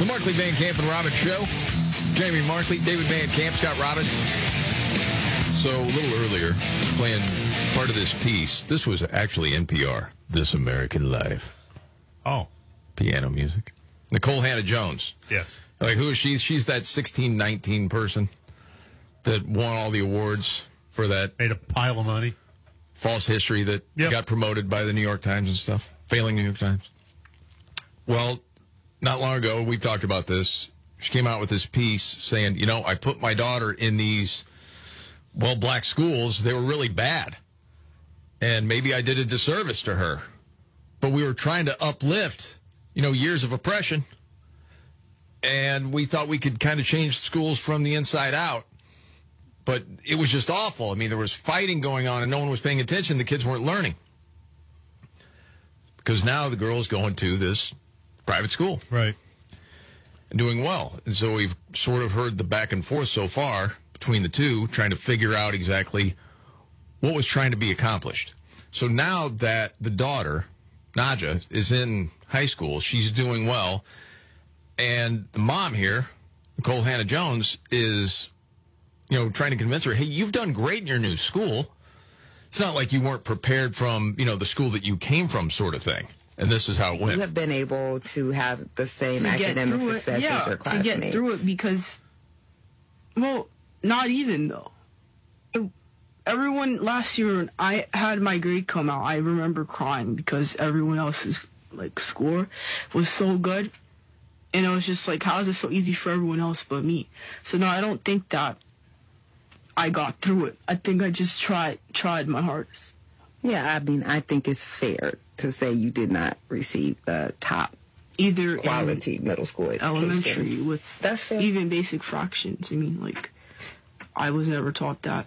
The Markley, Van Camp, and Robbins Show. Jamie Markley, David Van Camp, Scott Robbins. So a little earlier, playing part of this piece. This was actually NPR, This American Life. Oh. Piano music. Nicole Hannah-Jones. Yes. Like, who is she? She's that 1619 person that won all the awards for that. Made a pile of money. False history that got promoted by the New York Times and stuff. Failing New York Times. Well, not long ago, we talked about this. She came out with this piece saying, you know, I put my daughter in these, well, black schools. They were really bad. And maybe I did a disservice to her. But we were trying to uplift, you know, years of oppression. And we thought we could kind of change schools from the inside out. But it was just awful. I mean, there was fighting going on and no one was paying attention. The kids weren't learning. Because now the girl's going to this private school. Right. And doing well. And so we've sort of heard the back and forth so far between the two, trying to figure out exactly what was trying to be accomplished. So now that the daughter, Naja, is in high school, she's doing well, and the mom here, Nicole Hannah-Jones, is, you know, trying to convince her, hey, you've done great in your new school. It's not like you weren't prepared from, you know, the school that you came from sort of thing. And this is how it went. You have been able to have the same academic success as your classmates. To get through it because, well, not even, though. Everyone, last year, I had my grade come out. I remember crying because everyone else's, like, score was so good. And it was just like, how is it so easy for everyone else but me? So, no, I don't think that I got through it. I think I just tried my hardest. Yeah, I mean, I think it's fair to say you did not receive the top either quality middle school education. Elementary with that's fair. Even basic fractions. I mean, like, I was never taught that.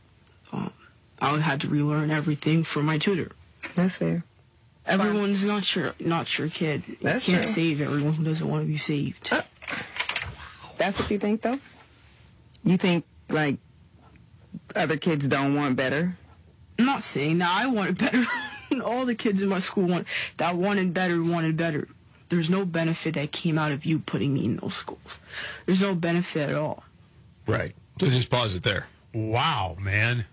I had to relearn everything from my tutor. That's fair. Everyone's not your kid. That's you can't fair. save everyone who doesn't want to be saved. That's what you think, though? You think, like, other kids don't want better? I'm not saying that. I wanted better. All the kids in my school wanted better. There's no benefit that came out of you putting me in those schools. There's no benefit at all. Right. So just pause it there. Wow, man.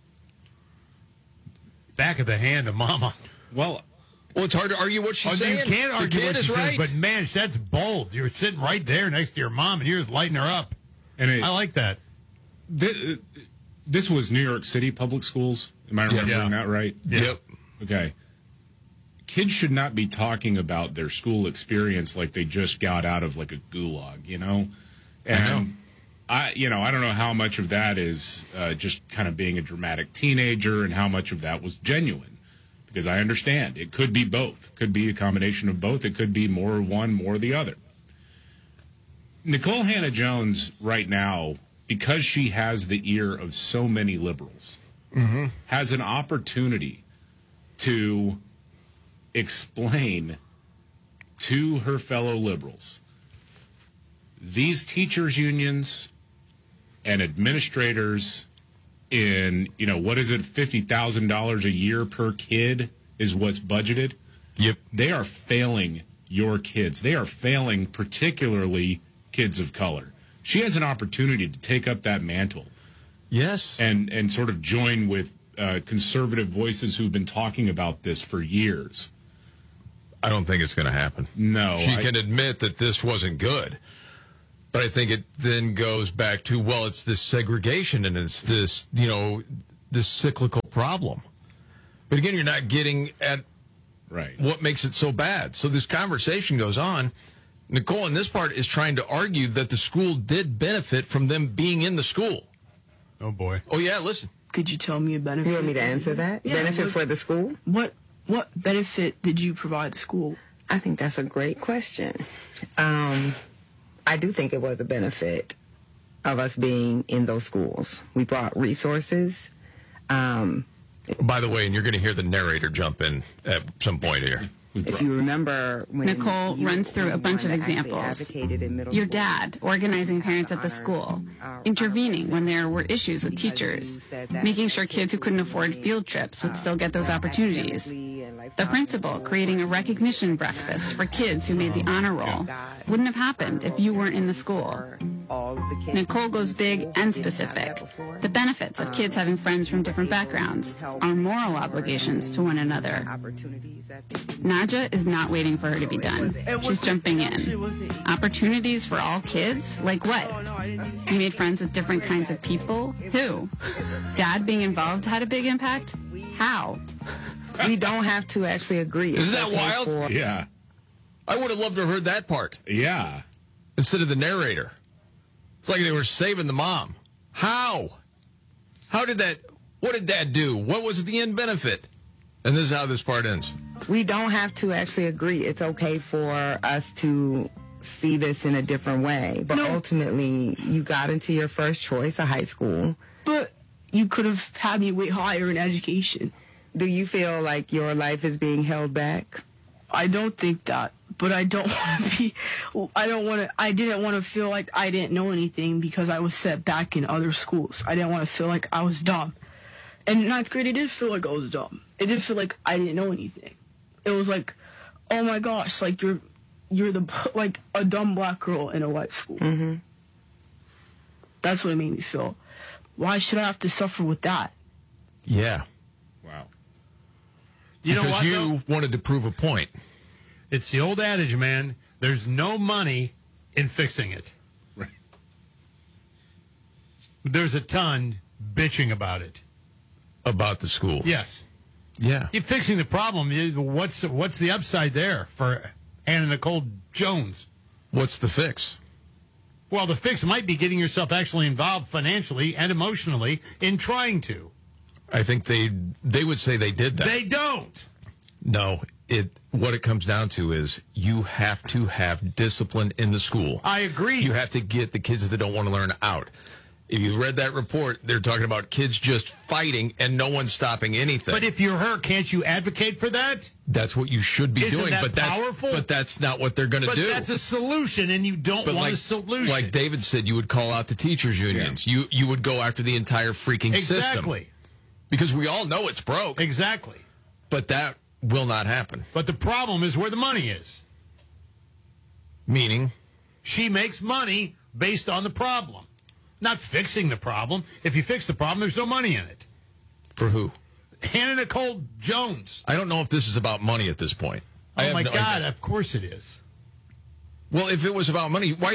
Back of the hand of mama. Well, it's hard to argue what she's saying. You can't argue the kid what is she right. says, but man, that's bold. You're sitting right there next to your mom, and you're just lighting her up. And I like that. This was New York City public schools. Am I remembering that right? Yep. Okay. Kids should not be talking about their school experience like they just got out of like a gulag, you know? And I don't know how much of that is just kind of being a dramatic teenager and how much of that was genuine. Because I understand. It could be both. It could be a combination of both. It could be more of one, more of the other. Nicole Hannah-Jones right now, because she has the ear of so many liberals, has an opportunity to explain to her fellow liberals these teachers' unions and administrators in, what is it, $50,000 a year per kid is what's budgeted? Yep. They are failing your kids. They are failing particularly kids of color. She has an opportunity to take up that mantle. Yes. And sort of join with conservative voices who've been talking about this for years. I don't think it's going to happen. No. She can admit that this wasn't good. But I think it then goes back to, well, it's this segregation and it's this, this cyclical problem. But again, you're not getting at what makes it so bad. So this conversation goes on. Nicole, in this part, is trying to argue that the school did benefit from them being in the school. Oh, boy. Oh, yeah, listen. Could you tell me a benefit? You want me to answer that? Yeah, benefit for the school? What benefit did you provide the school? I think that's a great question. I do think it was a benefit of us being in those schools. We brought resources. By the way, and you're going to hear the narrator jump in at some point here. If you remember when Nicole runs through a bunch of examples. Your dad organizing parents at the school, intervening when there were issues with teachers, making sure kids who couldn't afford field trips would still get those opportunities, The principal creating a recognition breakfast for kids who made the honor roll wouldn't have happened if you weren't in the school. Nicole goes big and specific. The benefits of kids having friends from different backgrounds, our moral obligations to one another. Nadja is not waiting for her to be done. She's jumping in. Opportunities for all kids? Like what? You made friends with different kinds of people? Who? Dad being involved had a big impact? How? We don't have to actually agree. Isn't that wild? Yeah. I would have loved to have heard that part. Yeah. Instead of the narrator. It's like they were saving the mom. How? How did that, what did Dad do? What was the end benefit? And this is how this part ends. We don't have to actually agree. It's okay for us to see this in a different way. But ultimately, you got into your first choice, a high school. But you could have had me way higher in education. Do you feel like your life is being held back? I don't think that. But I don't want to be, I didn't want to feel like I didn't know anything because I was set back in other schools. I didn't want to feel like I was dumb. And in 9th grade, it did feel like I was dumb. It did feel like I didn't know anything. It was like, oh my gosh, like you're like a dumb black girl in a white school. Mm-hmm. That's what it made me feel. Why should I have to suffer with that? Yeah. Wow. You know what? Because you wanted to prove a point. It's the old adage, man. There's no money in fixing it. Right. There's a ton bitching about it. About the school. Yes. Yeah. You're fixing the problem. What's the upside there for Hannah Nicole Jones? What's the fix? Well, the fix might be getting yourself actually involved financially and emotionally in trying to. I think they would say they did that. They don't. No. What it comes down to is you have to have discipline in the school. I agree. You have to get the kids that don't want to learn out. If you read that report, they're talking about kids just fighting and no one's stopping anything. But if you're her, can't you advocate for that? That's what you should be Isn't doing. that but powerful? But that's not what they're going to do. But that's a solution, and you don't want a solution. Like David said, you would call out the teachers' unions. Yeah. You would go after the entire freaking system. Exactly. Because we all know it's broke. Exactly. But that will not happen. But the problem is where the money is. Meaning? She makes money based on the problem, not fixing the problem. If you fix the problem, there's no money in it. For who? Hannah Nicole Jones. I don't know if this is about money at this point. Oh, my God, of course it is. Well, if it was about money, why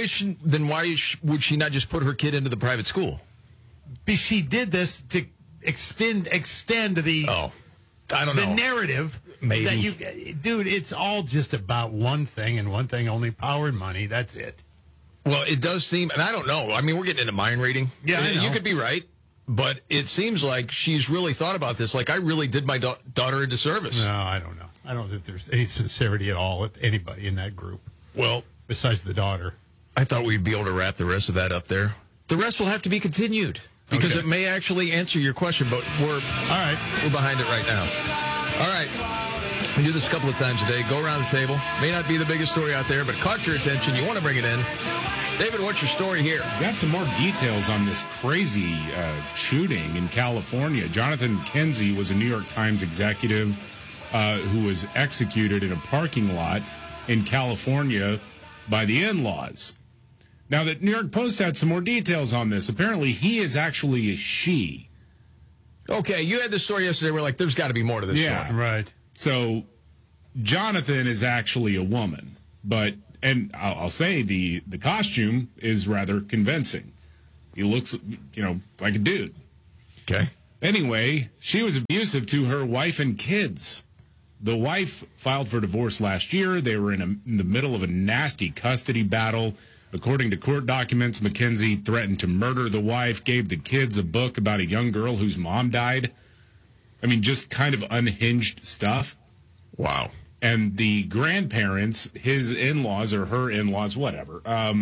would she not just put her kid into the private school? Because she did this to extend the... Oh, I don't know. The narrative. Maybe. Dude, it's all just about one thing and one thing only, power and money. That's it. Well, it does seem, and I don't know. I mean, we're getting into mind reading. Yeah, I know. You could be right, but it seems like she's really thought about this. Like, I really did my daughter a disservice. No, I don't know. I don't think there's any sincerity at all with anybody in that group. Well, besides the daughter. I thought we'd be able to wrap the rest of that up there. The rest will have to be continued because it may actually answer your question, but we're behind it right now. All right. We do this a couple of times a day. Go around the table. May not be the biggest story out there, but caught your attention. You want to bring it in. David, what's your story here? We got some more details on this crazy shooting in California. Jonathan McKenzie was a New York Times executive who was executed in a parking lot in California by the in-laws. Now, the New York Post had some more details on this. Apparently, he is actually a she. Okay, you had this story yesterday. We're like, there's got to be more to this story. Right. So, Jonathan is actually a woman, and I'll say the costume is rather convincing. He looks, like a dude. Okay. Anyway, she was abusive to her wife and kids. The wife filed for divorce last year. They were in the middle of a nasty custody battle. According to court documents, McKenzie threatened to murder the wife, gave the kids a book about a young girl whose mom died. I mean, just kind of unhinged stuff. Wow. And the grandparents, his in-laws or her in-laws, whatever,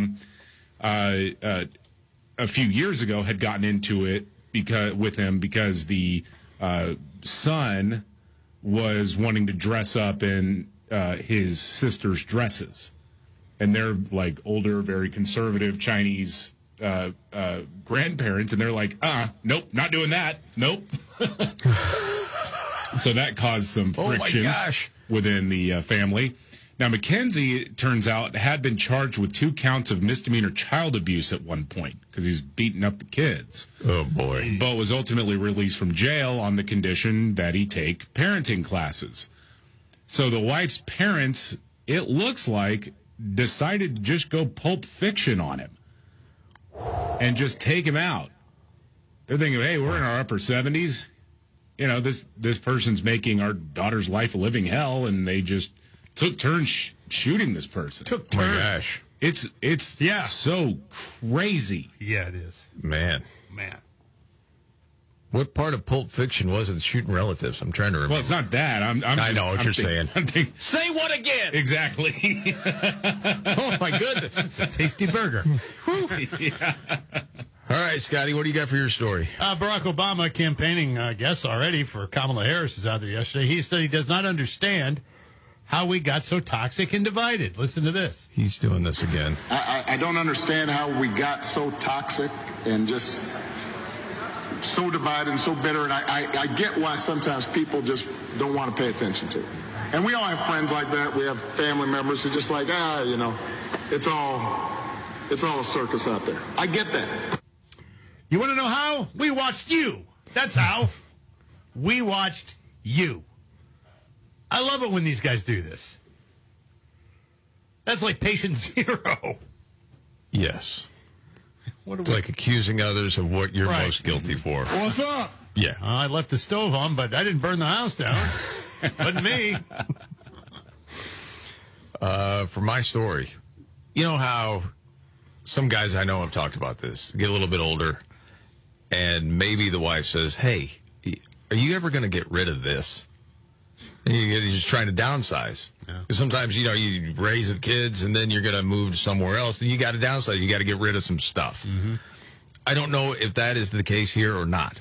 a few years ago had gotten into it with him because the son was wanting to dress up in his sister's dresses. And they're like older, very conservative Chinese grandparents, and they're like, nope, not doing that. Nope. So that caused some friction within the family. Now, Mackenzie, it turns out, had been charged with 2 counts of misdemeanor child abuse at one point because he was beating up the kids. Oh, boy. But was ultimately released from jail on the condition that he take parenting classes. So the wife's parents, it looks like, decided to just go Pulp Fiction on him and just take him out. They're thinking, hey, we're in our upper 70s. You know, this person's making our daughter's life a living hell, and they just took turns shooting this person. Took turns. Oh my gosh. It's so crazy. Yeah, it is. Man. What part of Pulp Fiction was it shooting relatives? I'm trying to remember. Well, it's not that. I know what you're saying. Say what again? Exactly. Oh, my goodness. It's a tasty burger. Yeah. All right, Scotty, what do you got for your story? Barack Obama campaigning, I guess, already for Kamala Harris is out there yesterday. He said he does not understand how we got so toxic and divided. Listen to this. He's doing this again. I don't understand how we got so toxic and just so divided and so bitter. And I get why sometimes people just don't want to pay attention to it. And we all have friends like that. We have family members who are just like, you know, it's all a circus out there. I get that. You want to know how? We watched you. That's how. We watched you. I love it when these guys do this. That's like patient zero. Yes. What it's like accusing others of what you're most guilty for. What's up? Yeah. I left the stove on, but I didn't burn the house down. Wasn't me. For my story, you know how some guys I know have talked about this, get a little bit older, and maybe the wife says, hey, are you ever going to get rid of this? And you're just trying to downsize. Yeah. Sometimes, you know, you raise the kids and then you're going to move somewhere else and you got to downsize. You got to get rid of some stuff. Mm-hmm. I don't know if that is the case here or not.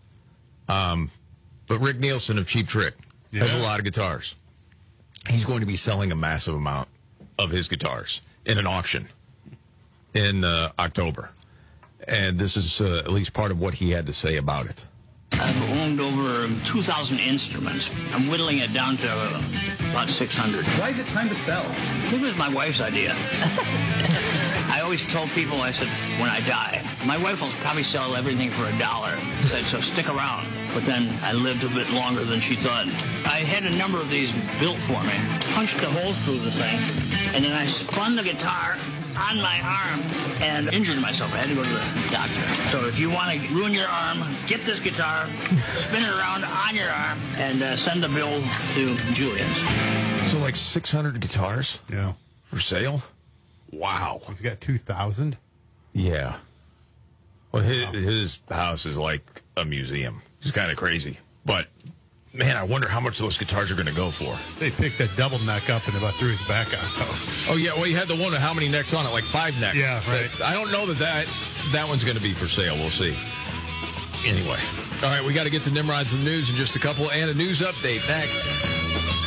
But Rick Nielsen of Cheap Trick has a lot of guitars. He's going to be selling a massive amount of his guitars in an auction in October. And this is at least part of what he had to say about it. I've owned over 2,000 instruments. I'm whittling it down to about 600. Why is it time to sell? It was my wife's idea. I always told people, I said, when I die, my wife will probably sell everything for $1. I said, so stick around. But then I lived a bit longer than she thought. I had a number of these built for me, punched a hole through the thing, and then I spun the guitar on my arm and injured myself. I had to go to the doctor. So if you want to ruin your arm, get this guitar, spin it around on your arm, and send the bill to Julian's. So like 600 guitars? Yeah. For sale? Wow. He's got 2,000? Yeah. Well, his house is like a museum. It's kind of crazy. But, man, I wonder how much those guitars are going to go for. They picked that double neck up and about threw his back out. Oh, yeah. Well, you had the one with how many necks on it? Like 5 necks. Yeah, right. But I don't know that one's going to be for sale. We'll see. Anyway. All right, we got to get to Nimrod's and news in just a couple and a news update next.